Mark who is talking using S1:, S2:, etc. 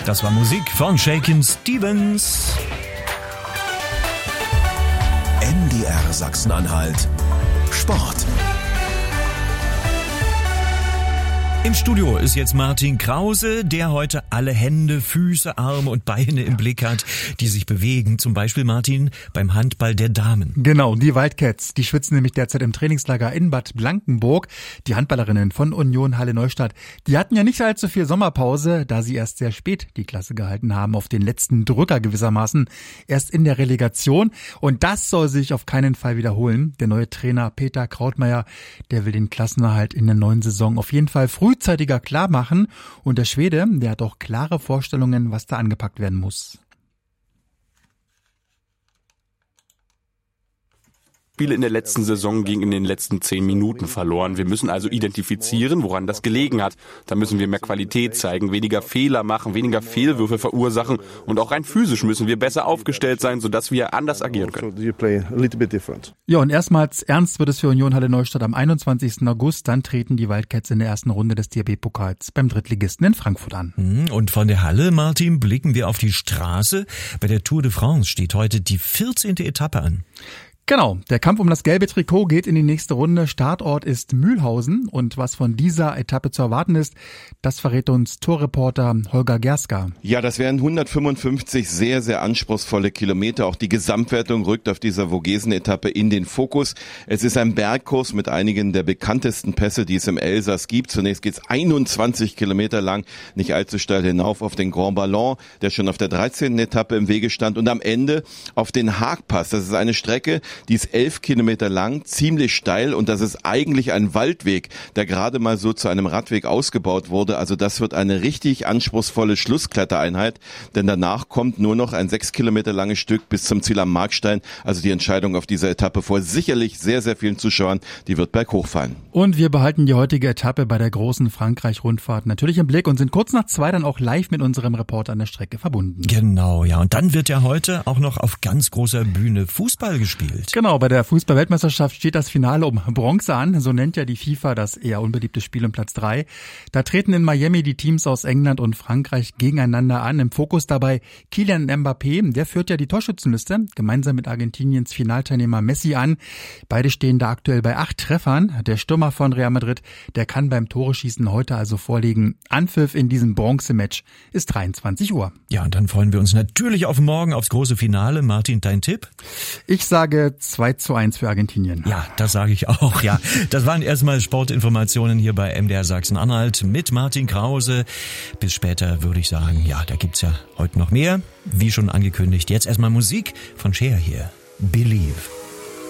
S1: Das war Musik von Shakin' Stevens.
S2: MDR Sachsen-Anhalt Sport.
S1: Im Studio ist jetzt Martin Krause, der heute alle Hände, Füße, Arme und Beine im Blick hat, die sich bewegen. Zum Beispiel, Martin, beim Handball der Damen.
S3: Genau, die Wildcats, die schwitzen nämlich derzeit im Trainingslager in Bad Blankenburg. Die Handballerinnen von Union Halle-Neustadt, die hatten ja nicht allzu viel Sommerpause, da sie erst sehr spät die Klasse gehalten haben, auf den letzten Drücker gewissermaßen, erst in der Relegation. Und das soll sich auf keinen Fall wiederholen. Der neue Trainer Peter Krautmeier, der will den Klassenerhalt in der neuen Saison auf jeden Fall frühzeitiger klar machen. Und der Schwede, der hat auch klare Vorstellungen, was da angepackt werden muss.
S4: Spiele in der letzten Saison gingen in den letzten 10 Minuten verloren. Wir müssen also identifizieren, woran das gelegen hat. Da müssen wir mehr Qualität zeigen, weniger Fehler machen, weniger Fehlwürfe verursachen und auch rein physisch müssen wir besser aufgestellt sein, sodass wir anders agieren können.
S3: Ja, und erstmals ernst wird es für Union Halle-Neustadt am 21. August. Dann treten die Wildcats in der ersten Runde des DRB-Pokals beim Drittligisten in Frankfurt an.
S1: Und von der Halle, Martin, blicken wir auf die Straße. Bei der Tour de France steht heute die 14. Etappe an.
S3: Genau, der Kampf um das gelbe Trikot geht in die nächste Runde. Startort ist Mühlhausen und was von dieser Etappe zu erwarten ist, das verrät uns Torreporter Holger Gerska.
S5: Ja, das wären 155 sehr, sehr anspruchsvolle Kilometer. Auch die Gesamtwertung rückt auf dieser Vogesen-Etappe in den Fokus. Es ist ein Bergkurs mit einigen der bekanntesten Pässe, die es im Elsass gibt. Zunächst geht's 21 Kilometer lang, nicht allzu steil hinauf auf den Grand Ballon, der schon auf der 13. Etappe im Wege stand und am Ende auf den Haagpass. Das ist eine Strecke, die ist 11 Kilometer lang, ziemlich steil und das ist eigentlich ein Waldweg, der gerade mal so zu einem Radweg ausgebaut wurde. Also das wird eine richtig anspruchsvolle Schlussklettereinheit, denn danach kommt nur noch ein 6 Kilometer langes Stück bis zum Ziel am Markstein. Also die Entscheidung auf dieser Etappe vor sicherlich sehr, sehr vielen Zuschauern, die wird berghoch fallen.
S3: Und wir behalten die heutige Etappe bei der großen Frankreich-Rundfahrt natürlich im Blick und sind kurz nach 2 dann auch live mit unserem Reporter an der Strecke verbunden.
S1: Genau, ja. Und dann wird ja heute auch noch auf ganz großer Bühne Fußball gespielt.
S3: Genau, bei der Fußball-Weltmeisterschaft steht das Finale um Bronze an. So nennt ja die FIFA das eher unbeliebte Spiel um Platz 3. Da treten in Miami die Teams aus England und Frankreich gegeneinander an. Im Fokus dabei Kylian Mbappé. Der führt ja die Torschützenliste gemeinsam mit Argentiniens Finalteilnehmer Messi an. Beide stehen da aktuell bei 8 Treffern. Der Stürmer von Real Madrid, der kann beim Toreschießen heute also vorlegen. Anpfiff in diesem Bronze-Match ist 23 Uhr.
S1: Ja, und dann freuen wir uns natürlich auf morgen, aufs große Finale. Martin, dein Tipp?
S3: Ich sage 2:1 für Argentinien.
S1: Ja, das sage ich auch, ja. Das waren erstmal Sportinformationen hier bei MDR Sachsen-Anhalt mit Martin Krause. Bis später würde ich sagen, ja, da gibt's ja heute noch mehr. Wie schon angekündigt, jetzt erstmal Musik von Cher hier. Believe.